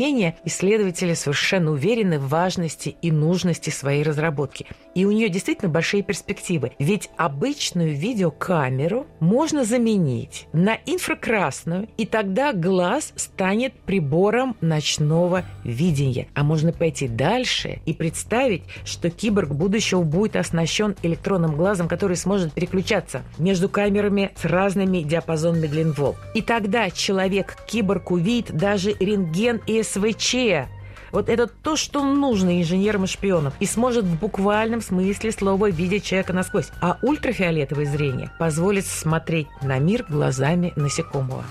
менее, исследователи совершенно уверены в важности и нужности своей разработки. И у нее действительно большие перспективы. Ведь обычную видеокамеру можно заменить на инфракрасную, и тогда глаз станет прибором ночного видения. А можно пойти дальше и представить, что киборг будущего будет оснащен электронным глазом, который сможет переключаться между камерами с разными диапазонами длин волн. И тогда человек-киборг увидит даже рентген и СВЧ. Вот это то, что нужно инженерам и шпионам, и сможет в буквальном смысле слова видеть человека насквозь. А ультрафиолетовое зрение позволит смотреть на мир глазами насекомого.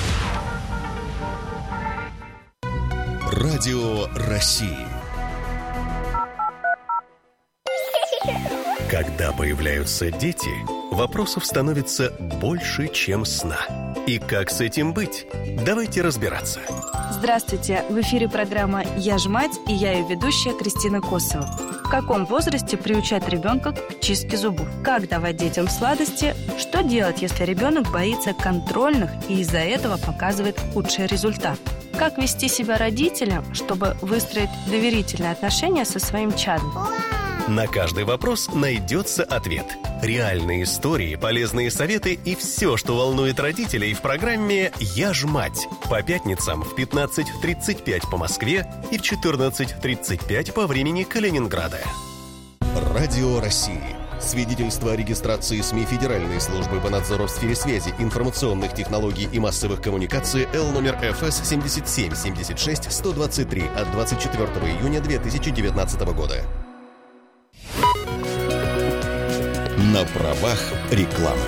Радио России. Когда появляются дети, вопросов становится больше, чем сна. И как с этим быть? Давайте разбираться. Здравствуйте! В эфире программа «Я ж мать» и я ее ведущая Кристина Косова. В каком возрасте приучать ребенка к чистке зубов? Как давать детям сладости? Что делать, если ребенок боится контрольных и из-за этого показывает худший результат? Как вести себя родителям, чтобы выстроить доверительные отношения со своим чадом? На каждый вопрос найдется ответ. Реальные истории, полезные советы и все, что волнует родителей в программе «Я ж мать». По пятницам в 15:35 по Москве и в 14:35 по времени Калининграда. Радио России. Свидетельство о регистрации СМИ Федеральной службы по надзору в сфере связи, информационных технологий и массовых коммуникаций Л номер ФС 77-76-123 от 24 июня 2019 года. На правах рекламы.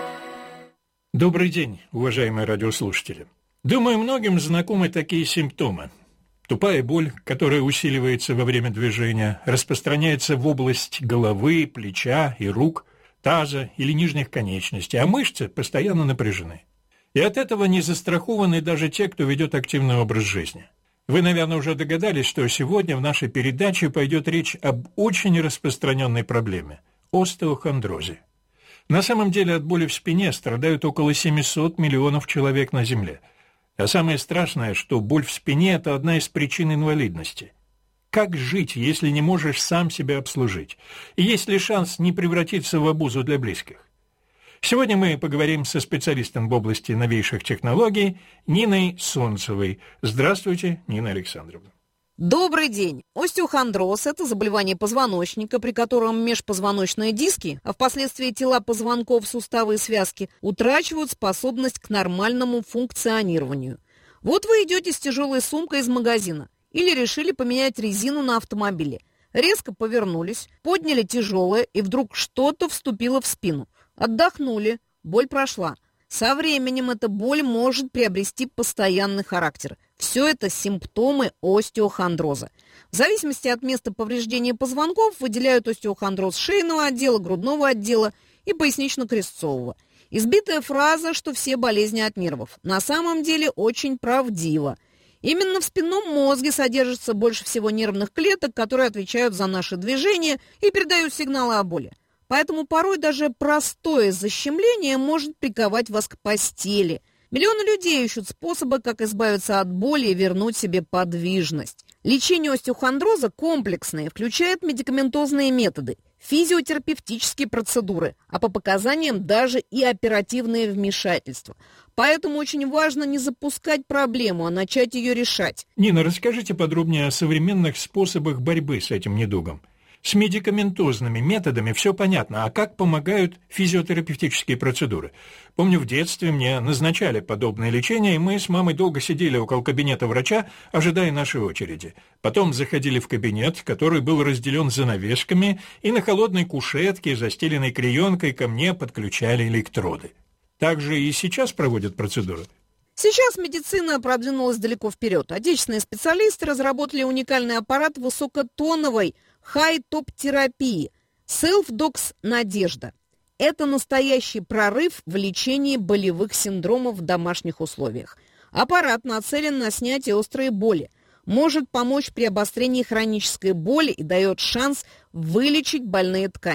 Добрый день, уважаемые радиослушатели. Думаю, многим знакомы такие симптомы. Тупая боль, которая усиливается во время движения, распространяется в область головы, плеча и рук, таза или нижних конечностей, а мышцы постоянно напряжены. И от этого не застрахованы даже те, кто ведет активный образ жизни. Вы, наверное, уже догадались, что сегодня в нашей передаче пойдет речь об очень распространенной проблеме – остеохондрозе. На самом деле от боли в спине страдают около 700 миллионов человек на Земле. А самое страшное, что боль в спине – это одна из причин инвалидности. Как жить, если не можешь сам себя обслужить? И есть ли шанс не превратиться в обузу для близких? Сегодня мы поговорим со специалистом в области новейших технологий Ниной Солнцевой. Здравствуйте, Нина Александровна. Добрый день. Остеохондроз – это заболевание позвоночника, при котором межпозвоночные диски, а впоследствии тела позвонков, суставы и связки, утрачивают способность к нормальному функционированию. Вот вы идете с тяжелой сумкой из магазина или решили поменять резину на автомобиле. Резко повернулись, подняли тяжелое, и вдруг что-то вступило в спину. Отдохнули, боль прошла. Со временем эта боль может приобрести постоянный характер. Все это симптомы остеохондроза. В зависимости от места повреждения позвонков выделяют остеохондроз шейного отдела, грудного отдела и пояснично-крестцового. Избитая фраза, что все болезни от нервов, на самом деле очень правдива. Именно в спинном мозге содержится больше всего нервных клеток, которые отвечают за наши движения и передают сигналы о боли. Поэтому порой даже простое защемление может приковать вас к постели. Миллионы людей ищут способы, как избавиться от боли и вернуть себе подвижность. Лечение остеохондроза комплексное, включает медикаментозные методы, физиотерапевтические процедуры, а по показаниям даже и оперативные вмешательства. Поэтому очень важно не запускать проблему, а начать ее решать. Нина, расскажите подробнее о современных способах борьбы с этим недугом. С медикаментозными методами все понятно, а как помогают физиотерапевтические процедуры? Помню, в детстве мне назначали подобное лечение, и мы с мамой долго сидели около кабинета врача, ожидая нашей очереди. Потом заходили в кабинет, который был разделен занавесками, и на холодной кушетке, застеленной клеенкой, ко мне подключали электроды. Так же и сейчас проводят процедуры? Сейчас медицина продвинулась далеко вперед. Отечественные специалисты разработали уникальный аппарат высокотоновой хай-топ-терапии Self-Dox Надежда. Это настоящий прорыв в лечении болевых синдромов в домашних условиях. Аппарат нацелен на снятие острой боли, может помочь при обострении хронической боли и дает шанс вылечить больные ткани.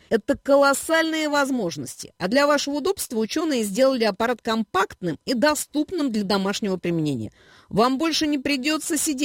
Это колоссальные возможности. А для вашего удобства ученые сделали аппарат компактным и доступным для домашнего применения. Вам больше не придется сидеть